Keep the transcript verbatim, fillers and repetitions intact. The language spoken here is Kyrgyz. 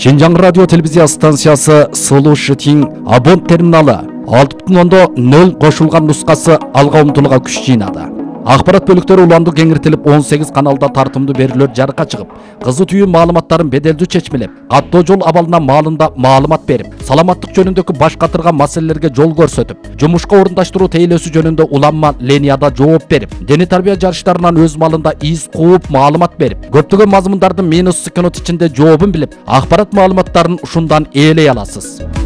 Шинжаң радио телевизия станциясы Сулу Шитин абон терминалы алты бүтүн ондон нөл кошулган нускасы алга умтулууга күч жыйнады. Акпарат бөлүктөрү уланды кеңиртилип он сегиз каналда тартымдуу берүүлөр жарыкка чыгып, кызы түйүү маалыматтарын беделдүү чечмелеп, каттоо жол абалына маалында маалымат берип, саламаттык жөнүндөгү баш катырган маселелерге жол көрсөтүп, жумушка орундаштыруу тейлөөсү жөнүндө уланма линияда жооп берип, дене тарбия жарыштарынан өз малында из кууп маалымат берип, көптөгөн мазмундардын минус секунд ичинде жообун билип, акпарат маалыматтарын ушундан ээлей аласыз.